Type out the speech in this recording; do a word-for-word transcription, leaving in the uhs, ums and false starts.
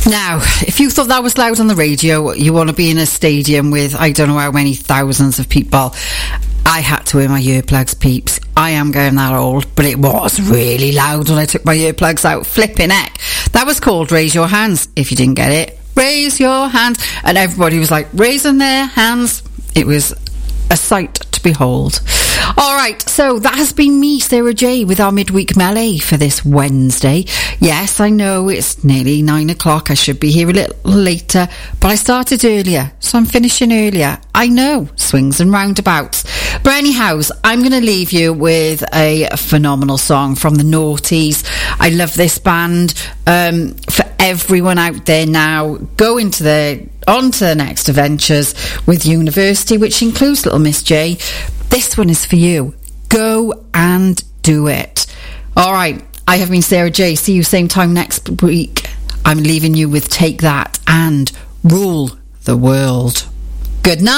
Now, if you thought that was loud on the radio, you want to be in a stadium with I don't know how many thousands of people. I had to wear my earplugs, peeps. I am getting that old, but it was really loud when I took my earplugs out. Flipping heck. That was called Raise Your Hands. If you didn't get it, raise your hands. And everybody was like raising their hands. It was a sight to behold. All right, so that has been me, Sarah J, with our midweek melee for this Wednesday. Yes, I know it's nearly nine o'clock. I should be here a little later, but I started earlier, so I'm finishing earlier. I know, swings and roundabouts. But anyhow, I'm going to leave you with a phenomenal song from the Naughties. I love this band. Um, for everyone out there now, go into the on to the next adventures with University, which includes Little Miss J. This one is for you. Go and do it. All right, I have been Sarah J. See you same time next week. I'm leaving you with Take That and Rule the World. Good night.